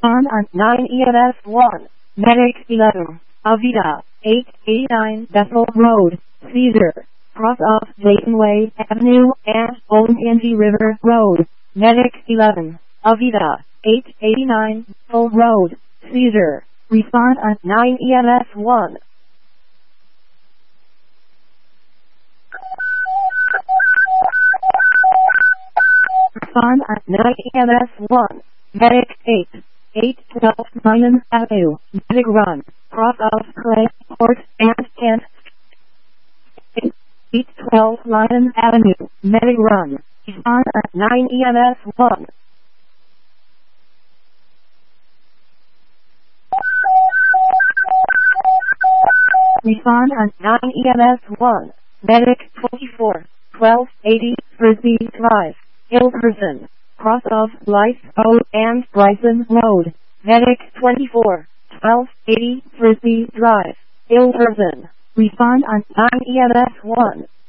Respond on 9 EMS 1. Medic 11. Avita, 889 Bethel Road, Caesar. Cross off Dayton Way Avenue and Olentangy River Road. Medic 11. Avita, 889 Bethel Road, Caesar. Respond on 9 EMS 1. Respond on 9 EMS 1. Medic 8. 812 Lyman Avenue. Medic run. Cross off Clay Court and Kent. 812 Lyman Avenue. Medic run. Respond on 9 EMS 1. Respond on 9 EMS 1. Medic 24. 1280 Frisbee Drive. Hilderson. Cross off Blythe O and Bryson Road. Medic 24. 1280 Frisbee Drive. Hilderson. Respond on 9 EMS 1.